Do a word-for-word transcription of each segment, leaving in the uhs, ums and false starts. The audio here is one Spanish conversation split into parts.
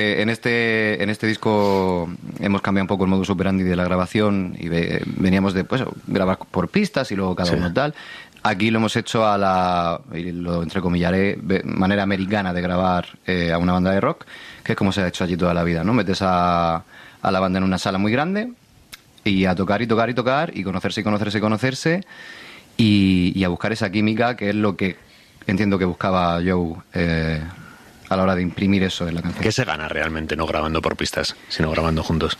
En este, en este disco hemos cambiado un poco el modus operandi de la grabación y ve, veníamos de pues, grabar por pistas y luego cada sí. uno tal. Aquí lo hemos hecho a la, y lo entrecomillaré, manera americana de grabar eh, a una banda de rock, que es como se ha hecho allí toda la vida, ¿no? Metes a, a la banda en una sala muy grande y a tocar y tocar y tocar y conocerse y conocerse y conocerse y, y a buscar esa química, que es lo que entiendo que buscaba Joe eh, a la hora de imprimir eso en la canción. ¿Qué se gana realmente no grabando por pistas, sino grabando juntos?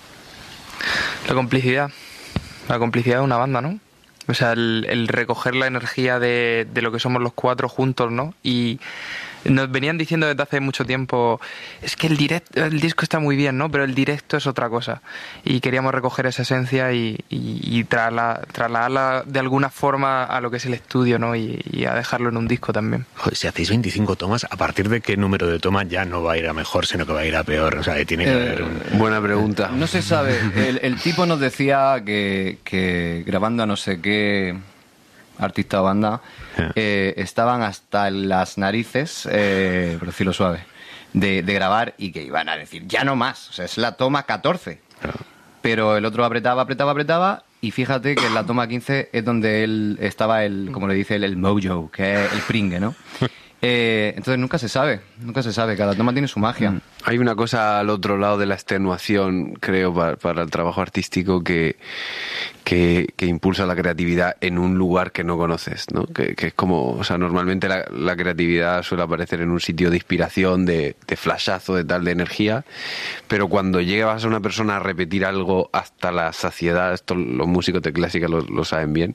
La complicidad. La complicidad de una banda, ¿no? O sea, el, el recoger la energía de, de lo que somos los cuatro juntos, ¿no? Y nos venían diciendo desde hace mucho tiempo, es que el directo, el disco está muy bien, ¿no? Pero el directo es otra cosa. Y queríamos recoger esa esencia y, y, y trasla, trasladarla de alguna forma a lo que es el estudio, ¿no? Y, y a dejarlo en un disco también. Joder, si hacéis veinticinco tomas, ¿a partir de qué número de tomas ya no va a ir a mejor, sino que va a ir a peor? O sea, tiene que eh, haber un... Buena pregunta. No se sabe. El, el tipo nos decía que, que grabando a no sé qué artista o banda, eh, estaban hasta las narices, eh, por decirlo suave, de, de grabar y que iban a decir, ya no más, o sea, es la toma catorce. Claro. Pero el otro apretaba, apretaba, apretaba, y fíjate que en la toma quince es donde él estaba, el, como le dice, el, el mojo, que es el pringue, ¿no? Eh, entonces nunca se sabe, nunca se sabe, cada toma tiene su magia. Mm. Hay una cosa al otro lado de la extenuación, creo, para, para el trabajo artístico que, que, que impulsa la creatividad en un lugar que no conoces, ¿no? Que, que es como, o sea, normalmente la, la creatividad suele aparecer en un sitio de inspiración, de, de flashazo, de tal, de energía, pero cuando llegas a una persona a repetir algo hasta la saciedad, esto los músicos de clásica lo, lo saben bien,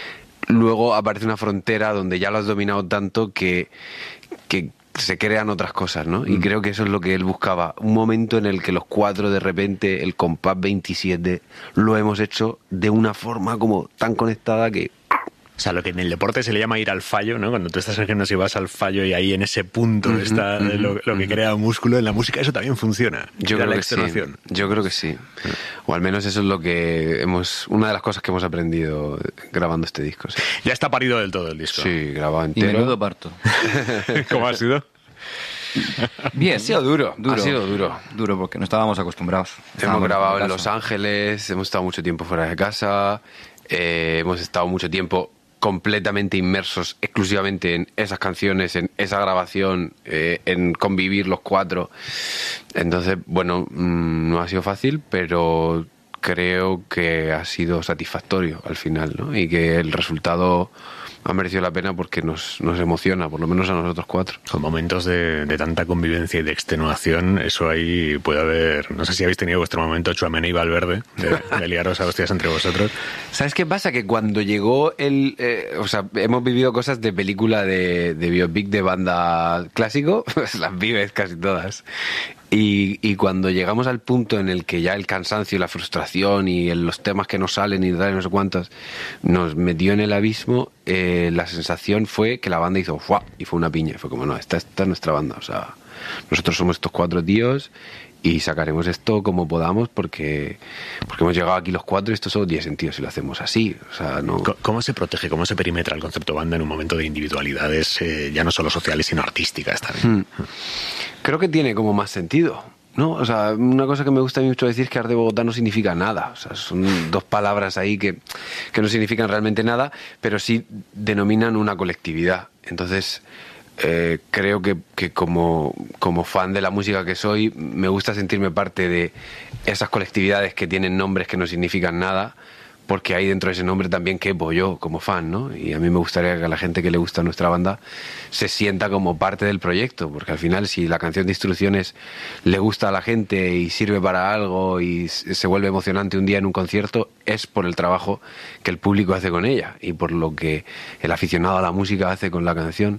luego aparece una frontera donde ya lo has dominado tanto que, que se crean otras cosas, ¿no? Y mm. creo que eso es lo que él buscaba. Un momento en el que los cuatro, de repente, el compás veintisiete, lo hemos hecho de una forma como tan conectada que... O sea, lo que en el deporte se le llama ir al fallo, ¿no? Cuando tú estás en gimnasio y vas al fallo y ahí en ese punto uh-huh, está uh-huh, lo, lo que crea músculo, en la música eso también funciona. Yo creo que sí. Yo creo que sí. O al menos eso es lo que hemos... Una de las cosas que hemos aprendido grabando este disco. Sí. Ya está parido del todo el disco. Sí, grabado entero. Y menudo parto. ¿Cómo ha sido? Bien, ha sido duro, duro. Ha sido duro. Duro porque no estábamos acostumbrados. Estábamos hemos grabado en Los Ángeles, hemos estado mucho tiempo fuera de casa, eh, hemos estado mucho tiempo completamente inmersos exclusivamente en esas canciones, en esa grabación, eh, en convivir los cuatro. Entonces, bueno, mmm, no ha sido fácil, pero creo que ha sido satisfactorio al final, ¿no? Y que el resultado ha merecido la pena porque nos, nos emociona, por lo menos a nosotros cuatro. Con momentos de, de tanta convivencia y de extenuación, eso ahí puede haber... No sé si habéis tenido vuestro momento Tchouaméni y Valverde, de, de liaros a hostias entre vosotros. ¿Sabes qué pasa? Que cuando llegó el... Eh, o sea, hemos vivido cosas de película de, de biopic de banda clásico, pues las vives casi todas. Y, y cuando llegamos al punto en el que ya el cansancio y la frustración y el, los temas que nos salen y tal, no sé cuántos, nos metió en el abismo, eh, la sensación fue que la banda hizo ¡fua! Y fue una piña. Fue como, no, esta, esta es nuestra banda. O sea, nosotros somos estos cuatro tíos y sacaremos esto como podamos porque, porque hemos llegado aquí los cuatro y esto solo tiene sentido si lo hacemos así. O sea, no... ¿Cómo se protege, cómo se perimetra el concepto banda en un momento de individualidades eh, ya no solo sociales sino artísticas también? Hmm. Creo que tiene como más sentido, ¿no? O sea, una cosa que me gusta mucho decir es que Art de Bogotá no significa nada. O sea, son dos palabras ahí que, que no significan realmente nada, pero sí denominan una colectividad. Entonces... Eh, creo que, que como, como fan de la música que soy, me gusta sentirme parte de esas colectividades que tienen nombres que no significan nada, porque ahí dentro de ese nombre también quepo yo como fan, ¿no? Y a mí me gustaría que a la gente que le gusta nuestra banda se sienta como parte del proyecto, porque al final si la canción de Instrucciones le gusta a la gente y sirve para algo y se vuelve emocionante un día en un concierto, es por el trabajo que el público hace con ella y por lo que el aficionado a la música hace con la canción,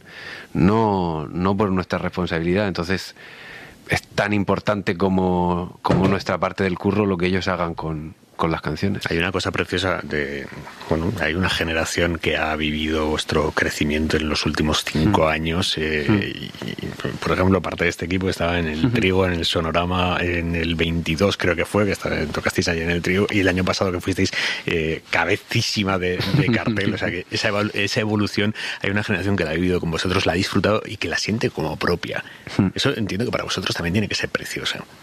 no, no por nuestra responsabilidad. Entonces es tan importante como, como nuestra parte del curro lo que ellos hagan con, con las canciones. Hay una cosa preciosa de, bueno, hay una generación que ha vivido vuestro crecimiento en los últimos cinco mm. años. Eh, mm. y, y, por ejemplo, parte de este equipo estaba en el Trigo, en el Sonorama, en el veintidós creo que fue, que estaba, tocasteis allí en el Trigo, y el año pasado que fuisteis eh, cabecísima de, de cartel. O sea que esa, esa evolución, hay una generación que la ha vivido con vosotros, la ha disfrutado y que la siente como propia. Mm. Eso entiendo que para vosotros también tiene que ser precioso.